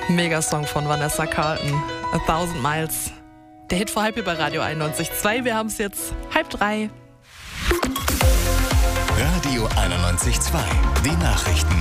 Megasong von Vanessa Carlton, 1000 Miles. Der Hit vor halb hier bei Radio 91.2. Wir haben es jetzt 2:30. Radio 91.2, die Nachrichten.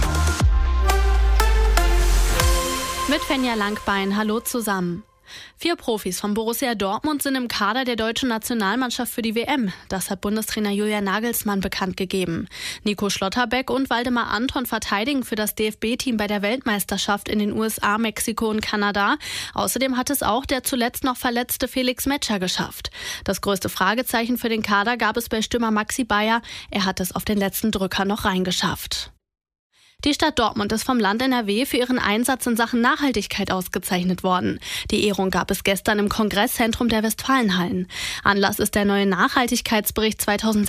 Mit Fenja Langbein, hallo zusammen. 4 Profis von Borussia Dortmund sind im Kader der deutschen Nationalmannschaft für die WM. Das hat Bundestrainer Julian Nagelsmann bekannt gegeben. Nico Schlotterbeck und Waldemar Anton verteidigen für das DFB-Team bei der Weltmeisterschaft in den USA, Mexiko und Kanada. Außerdem hat es auch der zuletzt noch verletzte Felix Metscher geschafft. Das größte Fragezeichen für den Kader gab es bei Stürmer Maxi Bayer. Er hat es auf den letzten Drücker noch reingeschafft. Die Stadt Dortmund ist vom Land NRW für ihren Einsatz in Sachen Nachhaltigkeit ausgezeichnet worden. Die Ehrung gab es gestern im Kongresszentrum der Westfalenhallen. Anlass ist der neue Nachhaltigkeitsbericht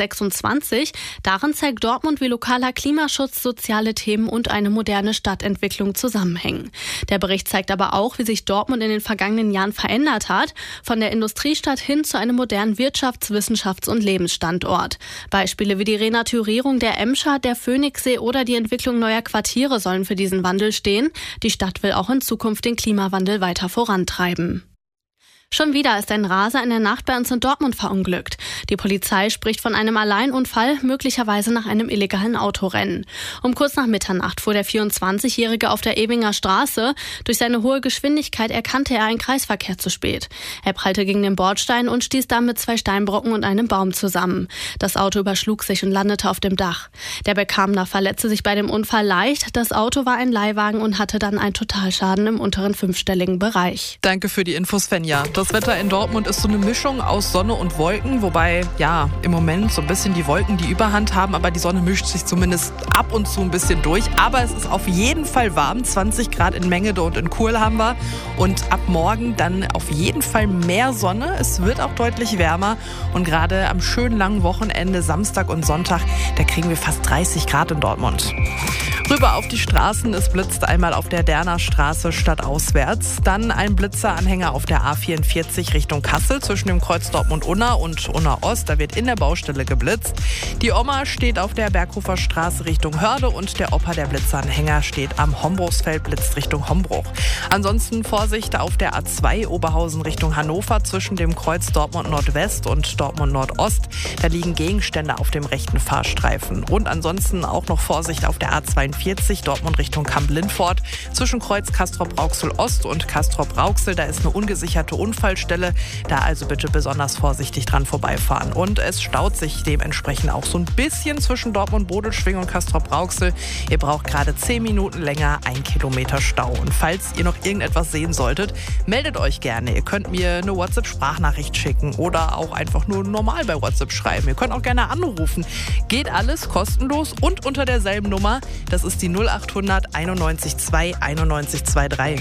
2026. Darin zeigt Dortmund, wie lokaler Klimaschutz, soziale Themen und eine moderne Stadtentwicklung zusammenhängen. Der Bericht zeigt aber auch, wie sich Dortmund in den vergangenen Jahren verändert hat, von der Industriestadt hin zu einem modernen Wirtschafts-, Wissenschafts- und Lebensstandort. Beispiele wie die Renaturierung der Emscher, der Phoenixsee oder die Entwicklung neuer Quartiere sollen für diesen Wandel stehen. Die Stadt will auch in Zukunft den Klimawandel weiter vorantreiben. Schon wieder ist ein Raser in der Nacht bei uns in Dortmund verunglückt. Die Polizei spricht von einem Alleinunfall, möglicherweise nach einem illegalen Autorennen. Um kurz nach Mitternacht fuhr der 24-Jährige auf der Ebinger Straße. Durch seine hohe Geschwindigkeit erkannte er einen Kreisverkehr zu spät. Er prallte gegen den Bordstein und stieß dann mit 2 Steinbrocken und einem Baum zusammen. Das Auto überschlug sich und landete auf dem Dach. Der Bekamner verletzte sich bei dem Unfall leicht. Das Auto war ein Leihwagen und hatte dann einen Totalschaden im unteren 5-stelligen Bereich. Danke für die Infos, Fenja. Das Wetter in Dortmund ist so eine Mischung aus Sonne und Wolken, wobei, ja, im Moment so ein bisschen die Wolken die Überhand haben, aber die Sonne mischt sich zumindest ab und zu ein bisschen durch. Aber es ist auf jeden Fall warm, 20 Grad in Mengede und in Kuhl haben wir. Und ab morgen dann auf jeden Fall mehr Sonne. Es wird auch deutlich wärmer und gerade am schönen langen Wochenende, Samstag und Sonntag, da kriegen wir fast 30 Grad in Dortmund. Rüber auf die Straßen, es blitzt einmal auf der Derner Straße stadtauswärts. Dann ein Blitzeranhänger auf der A44 Richtung Kassel zwischen dem Kreuz Dortmund-Unna und Unna-Ost. Da wird in der Baustelle geblitzt. Die Oma steht auf der Berghofer Straße Richtung Hörde und der Opa, der Blitzeranhänger, steht am Hombruchsfeld, blitzt Richtung Hombruch. Ansonsten Vorsicht auf der A2 Oberhausen Richtung Hannover zwischen dem Kreuz Dortmund-Nordwest und Dortmund-Nordost. Da liegen Gegenstände auf dem rechten Fahrstreifen. Und ansonsten auch noch Vorsicht auf der A42 Dortmund Richtung Kamp-Lindfort zwischen Kreuz Castrop-Rauxel-Ost und Castrop-Rauxel. Da ist eine ungesicherte Unfallstelle. Da also bitte besonders vorsichtig dran vorbeifahren. Und es staut sich dementsprechend auch so ein bisschen zwischen Dortmund-Bodelschwing und Castrop-Rauxel. Ihr braucht gerade 10 Minuten länger, 1 Kilometer Stau. Und falls ihr noch irgendetwas sehen solltet, meldet euch gerne. Ihr könnt mir eine WhatsApp-Sprachnachricht schicken oder auch einfach nur normal bei WhatsApp schreiben. Ihr könnt auch gerne anrufen. Geht alles kostenlos und unter derselben Nummer. Das ist die 0800 91 2 91 23.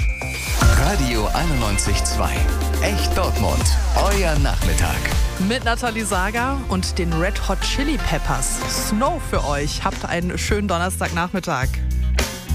Radio 91.2, echt Dortmund, euer Nachmittag. Mit Nathalie Sager und den Red Hot Chili Peppers. Snow für euch. Habt einen schönen Donnerstagnachmittag.